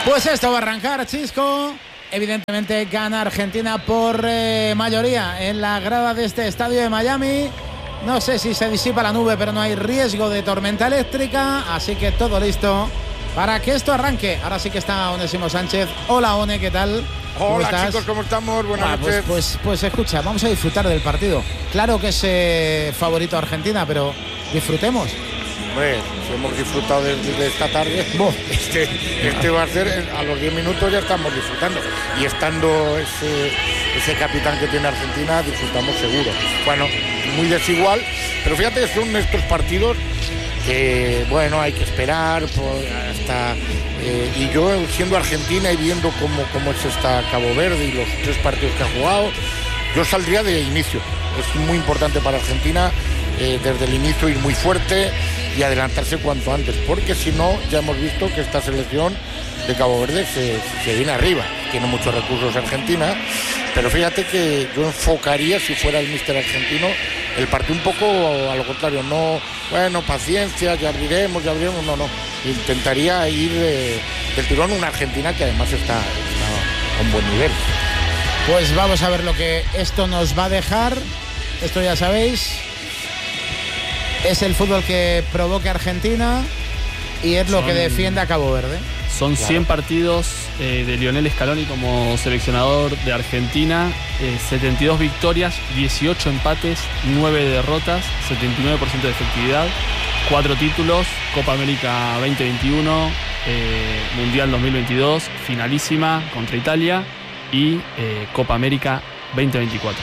Pues esto va a arrancar, Chisco. Evidentemente gana Argentina por mayoría en la grada de este estadio de Miami. No sé si se disipa la nube, pero no hay riesgo de tormenta eléctrica. Así que todo listo para que esto arranque. Ahora sí que está Onésimo Sánchez. Hola, One, ¿qué tal? Hola, chicos, ¿cómo estamos? Buenas noches. Pues escucha, vamos a disfrutar del partido. Claro que es favorito Argentina, pero disfrutemos. Hombre, si hemos disfrutado de esta tarde, este va a ser, a los 10 minutos ya estamos disfrutando. Y estando ese capitán que tiene Argentina, disfrutamos seguro. Bueno, muy desigual, pero fíjate que son estos partidos que, bueno, hay que esperar hasta... y yo, siendo Argentina y viendo cómo es esta Cabo Verde y los 3 partidos que ha jugado, yo saldría de inicio. Es muy importante para Argentina desde el inicio ir muy fuerte y adelantarse cuanto antes, porque si no, ya hemos visto que esta selección de Cabo Verde se viene arriba. Tiene muchos recursos Argentina, pero fíjate que yo enfocaría, si fuera el míster argentino, el partido un poco a lo contrario. No, bueno, paciencia, ya abriremos, no. Intentaría ir del tirón una Argentina que además está a un buen nivel. Pues vamos a ver lo que esto nos va a dejar. Esto ya sabéis, es el fútbol que provoca Argentina y es lo que defiende a Cabo Verde. Son 100 partidos de Lionel Scaloni como seleccionador de Argentina, 72 victorias, 18 empates, 9 derrotas, 79% de efectividad, 4 títulos, Copa América 2021, Mundial 2022, finalísima contra Italia y Copa América 2024.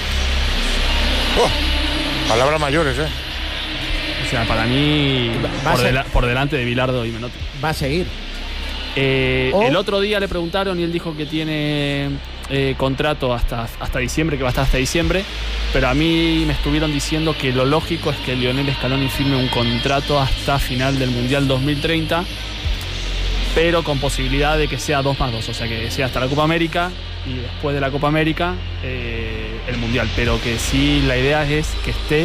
Palabras mayores, O sea, para mí, por delante de Bilardo y Menotti. Va a seguir. El otro día le preguntaron y él dijo que tiene contrato hasta diciembre, que va a estar hasta diciembre, pero a mí me estuvieron diciendo que lo lógico es que Lionel Scaloni firme un contrato hasta final del Mundial 2030, pero con posibilidad de que sea 2+2, o sea que sea hasta la Copa América y después de la Copa América el Mundial, pero que sí la idea es que esté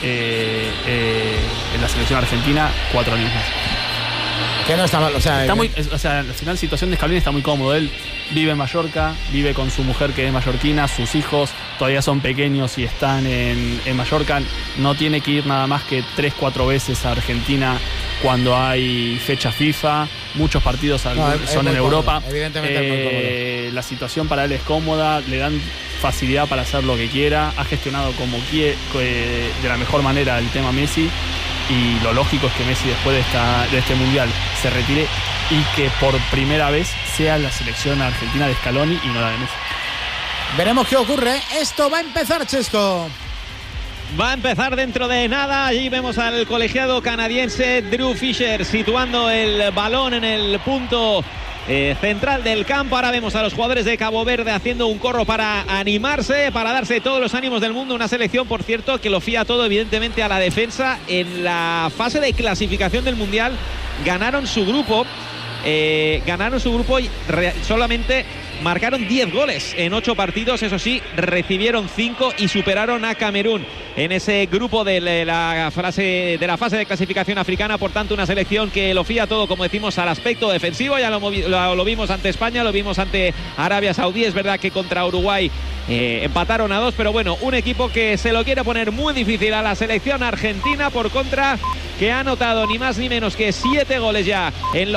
en la selección argentina 4 años más. Que no está mal, al final la situación de Scaloni está muy cómodo. Él vive en Mallorca, vive con su mujer que es mallorquina, sus hijos todavía son pequeños y están en Mallorca. No tiene que ir nada más que 3-4 veces a Argentina cuando hay fecha FIFA. Muchos partidos son en Europa. Evidentemente es muy cómodo. La situación para él es cómoda, le dan facilidad para hacer lo que quiera. Ha gestionado como quiere, de la mejor manera el tema Messi. Y lo lógico es que Messi después de este Mundial se retire y que por primera vez sea la selección argentina de Scaloni y no la de Messi. Veremos qué ocurre. Esto va a empezar, Chesco. Va a empezar dentro de nada. Allí vemos al colegiado canadiense Drew Fisher situando el balón en el punto central del campo. Ahora vemos a los jugadores de Cabo Verde haciendo un corro para animarse, para darse todos los ánimos del mundo. Una selección, por cierto, que lo fía todo evidentemente a la defensa. En la fase de clasificación del Mundial ganaron su grupo y solamente marcaron 10 goles en 8 partidos. Eso sí, recibieron 5 y superaron a Camerún en ese grupo de la fase de clasificación africana. Por tanto, una selección que lo fía todo, como decimos, al aspecto defensivo. Ya lo vimos ante España, lo vimos ante Arabia Saudí. Es verdad que contra Uruguay empataron a 2, pero bueno, un equipo que se lo quiere poner muy difícil a la selección argentina. Por contra, que ha anotado ni más ni menos que 7 goles ya en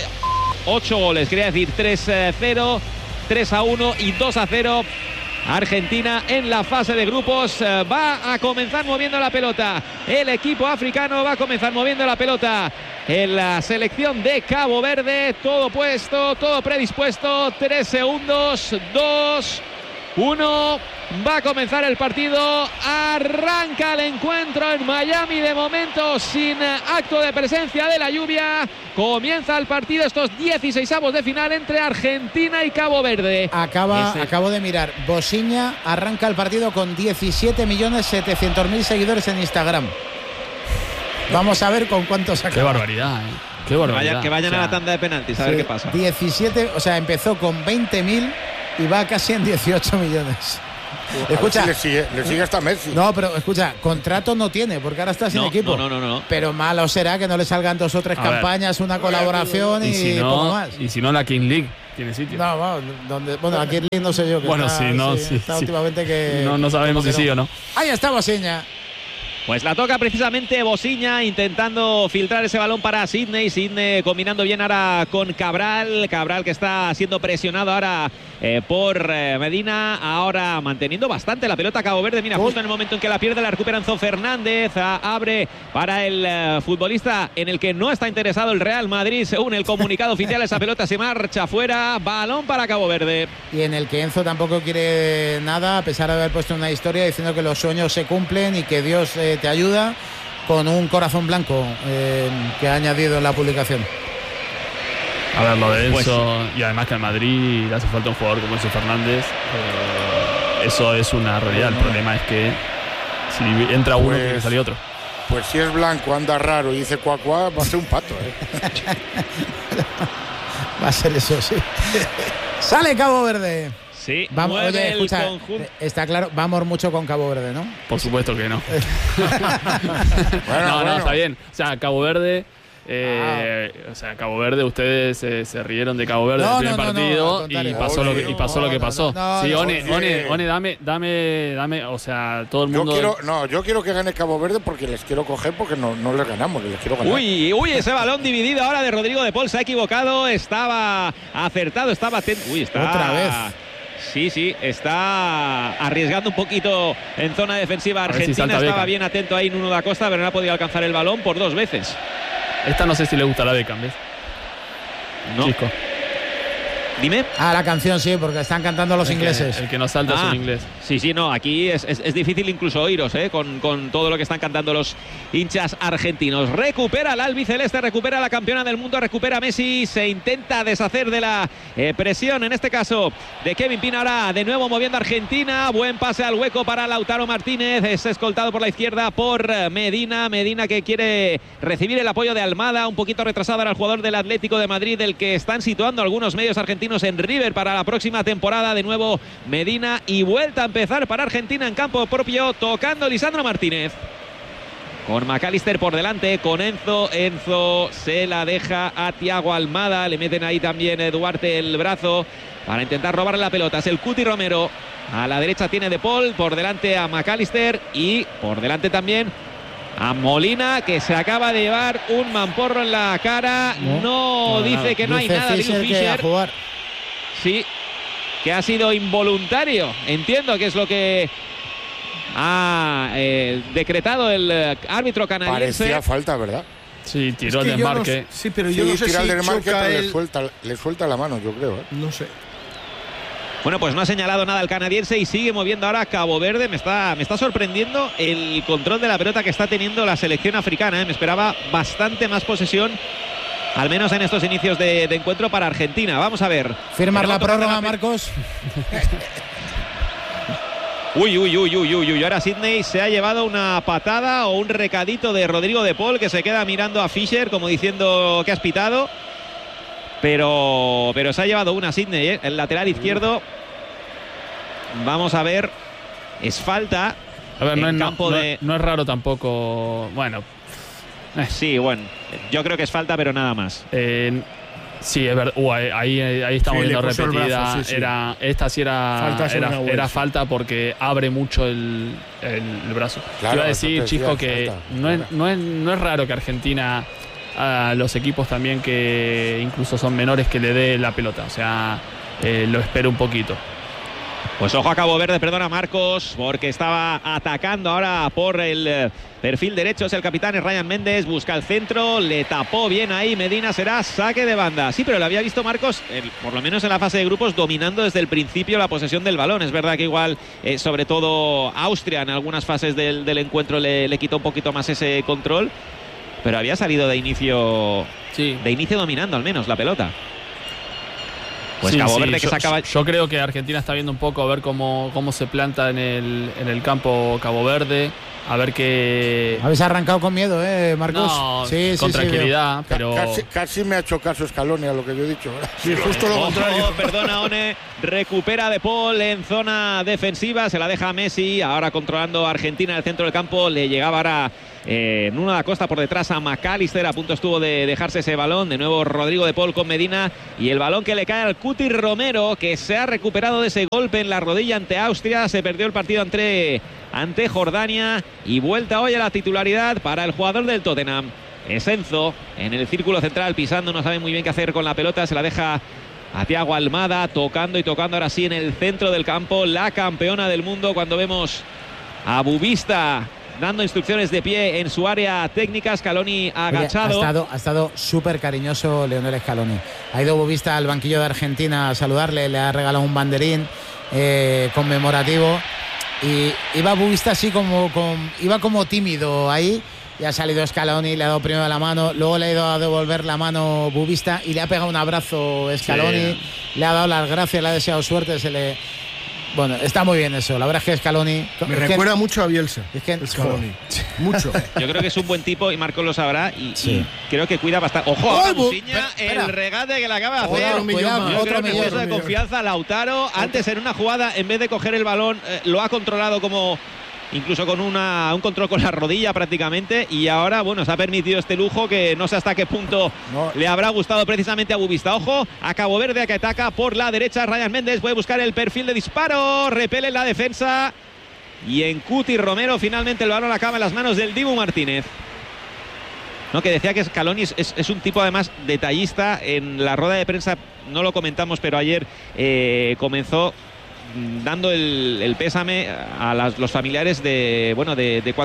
8 goles, quería decir 3-0, 3-1 y 2-0. Argentina en la fase de grupos va a comenzar moviendo la pelota. El equipo africano va a comenzar moviendo la pelota en la selección de Cabo Verde. Todo puesto, todo predispuesto. 3 segundos, 2, 1. Va a comenzar el partido. Arranca el encuentro en Miami. De momento sin acto de presencia de la lluvia. Comienza el partido, estos 16avos de final entre Argentina y Cabo Verde. Acabo de mirar. Bosiña arranca el partido con 17.700.000 seguidores en Instagram. Vamos a ver con cuántos acaba. Qué barbaridad, Qué barbaridad. Que vayan a la tanda de penaltis, a ver qué pasa. 17, empezó con 20.000 y va casi en 18 millones. Escucha, le sigue hasta Messi. No, pero escucha, contrato no tiene, porque ahora está sin equipo. No. Pero malo será que no le salgan 2 o 3 campañas, una colaboración y si poco no, más. Y si no, la King League tiene sitio. No, bueno, aquí no sé yo. Que bueno, está, sí. Está últimamente que... No sabemos si sí o no. Ahí está Bosiña. Pues la toca precisamente Bosiña intentando filtrar ese balón para Sidney. Sidney combinando bien ahora con Cabral. Cabral que está siendo presionado ahora por Medina. Ahora manteniendo bastante la pelota Cabo Verde. Mira, justo en el momento en que la pierde la recupera Enzo Fernández. Abre para el futbolista en el que no está interesado el Real Madrid. Según el comunicado oficial, esa pelota se marcha fuera. Balón para Cabo Verde. Y en el que Enzo tampoco quiere nada, a pesar de haber puesto una historia diciendo que los sueños se cumplen y que Dios te ayuda, con un corazón blanco que ha añadido en la publicación. A ver, lo de Enzo, y además que al Madrid le hace falta un jugador como Enzo Fernández, eso es una realidad. El problema es que si entra uno, tiene que salir otro. Pues si es blanco, anda raro y dice cuacuá, va a ser un pato, Va a ser eso, sí. Sale Cabo Verde. Sí, vamos, oye, escucha, está claro, vamos mucho con Cabo Verde, ¿no? Por supuesto que no. bueno. No, está bien. O sea, Cabo Verde... Cabo Verde, ustedes se rieron de Cabo Verde en el primer partido y pasó lo que pasó. Sí, One, dame, o sea, todo el mundo... Yo quiero que gane Cabo Verde porque les quiero coger, porque no les ganamos, les quiero ganar. Uy, ese balón dividido ahora de Rodrigo de Paul, se ha equivocado, estaba acertado, estaba atento. Está... Otra vez. Sí, está arriesgando un poquito en zona defensiva Argentina. Estaba bien atento ahí Nuno da Costa, pero no ha podido alcanzar el balón por 2 veces. Esta no sé si le gustará Beckham, ¿ves? No. Chisco. Dime. La canción sí, porque están cantando los ingleses. El que nos salta es un inglés. Sí, no, aquí es difícil incluso oíros, con todo lo que están cantando los hinchas argentinos. Recupera el albiceleste, recupera la campeona del mundo, recupera Messi, se intenta deshacer de la presión, en este caso de Kevin Pina, ahora de nuevo moviendo a Argentina, buen pase al hueco para Lautaro Martínez, es escoltado por la izquierda por Medina que quiere recibir el apoyo de Almada, un poquito retrasado ahora el jugador del Atlético de Madrid, del que están situando algunos medios argentinos en River para la próxima temporada. De nuevo Medina y vuelta a empezar para Argentina en campo propio, tocando Lisandro Martínez con McAllister por delante, con Enzo se la deja a Thiago Almada, le meten ahí también Duarte el brazo para intentar robarle la pelota, es el Cuti Romero, a la derecha tiene De Paul, por delante a McAllister y por delante también a Molina, que se acaba de llevar un mamporro en la cara. No dice que no hay nada. Fischer. Sí, que ha sido involuntario. Entiendo que es lo que ha decretado el árbitro canadiense. Parecía falta, ¿verdad? Sí, tiró el desmarque. Pero yo no sé si el desmarque, pero le suelta la mano, yo creo. No sé. Bueno, pues no ha señalado nada el canadiense y sigue moviendo ahora Cabo Verde. Me está sorprendiendo el control de la pelota que está teniendo la selección africana. Me esperaba bastante más posesión, al menos en estos inicios de encuentro para Argentina. Vamos a ver. Firmar la prórroga, Marcos. Uy. Ahora Sidney se ha llevado una patada o un recadito de Rodrigo de Paul, que se queda mirando a Fischer como diciendo que has pitado. Pero se ha llevado una Sidney, el lateral izquierdo. Vamos a ver. Es falta. A ver, no es raro tampoco. Bueno. Sí, bueno. Yo creo que es falta, pero nada más. Sí, es verdad. Ahí estamos viendo repetida. Brazo, sí. Esta sí era falta porque abre mucho el brazo. Claro, iba a decir, Chisco, que no es raro que Argentina, a los equipos también que incluso son menores, que le dé la pelota. O sea, lo espero un poquito. Pues ojo a Cabo Verde, perdona Marcos, porque estaba atacando ahora por el perfil derecho. Es el capitán, es Ryan Méndez, busca el centro, le tapó bien ahí Medina, será saque de banda. Sí, pero lo había visto Marcos, por lo menos en la fase de grupos, dominando desde el principio la posesión del balón. Es verdad que igual, sobre todo Austria, en algunas fases del encuentro le quitó un poquito más ese control, pero había salido de inicio, dominando al menos la pelota. Pues Cabo Verde que se acaba... Yo creo que Argentina está viendo un poco a ver cómo se planta en el campo Cabo Verde. A ver qué... Habéis arrancado con miedo, Marcos. No, sí, con sí, tranquilidad, pero... Casi me ha hecho caso Scaloni a lo que yo he dicho. Sí, justo lo contrario. Perdona, One. Recupera De Paul en zona defensiva. Se la deja a Messi. Ahora controlando a Argentina en el centro del campo. Le llegaba ahora Nuno da Costa por detrás a McAllister. A punto estuvo de dejarse ese balón. De nuevo Rodrigo De Paul con Medina. Y el balón que le cae al Cuti Romero, que se ha recuperado de ese golpe en la rodilla ante Austria. Se perdió el partido ante Jordania. Y vuelta hoy a la titularidad para el jugador del Tottenham. Es Enzo en el círculo central pisando. No sabe muy bien qué hacer con la pelota. Se la deja a Thiago Almada, tocando ahora sí en el centro del campo, la campeona del mundo. Cuando vemos a Bubista dando instrucciones de pie en su área técnica, Scaloni agachado. Oye, ha estado súper cariñoso Lionel Scaloni. Ha ido Bubista al banquillo de Argentina a saludarle, le ha regalado un banderín conmemorativo y iba Bubista así iba como tímido ahí. Y ha salido Scaloni, le ha dado primero la mano, luego le ha ido a devolver la mano Bubista y le ha pegado un abrazo Scaloni, le ha dado las gracias, le ha deseado suerte, Bueno, está muy bien eso. La verdad es que Scaloni... Me recuerda mucho a Bielsa. Es que Scaloni. Mucho. Yo creo que es un buen tipo y Marcos lo sabrá y creo que cuida bastante. ¡Ojo! Ahora Musiña, el regate que le acaba de hacer. Otro millón de confianza. Lautaro, antes en una jugada, en vez de coger el balón, lo ha controlado incluso con un control con la rodilla prácticamente, y ahora, bueno, se ha permitido este lujo que no sé hasta qué punto le habrá gustado precisamente a Bubista. Ojo, a Cabo Verde, que ataca por la derecha. Ryan Méndez puede buscar el perfil de disparo, repele la defensa, y en Cuti Romero finalmente el balón acaba en las manos del Dibu Martínez. No, que decía que Scaloni es un tipo además detallista. En la rueda de prensa no lo comentamos, pero ayer comenzó dando el pésame a los familiares de 4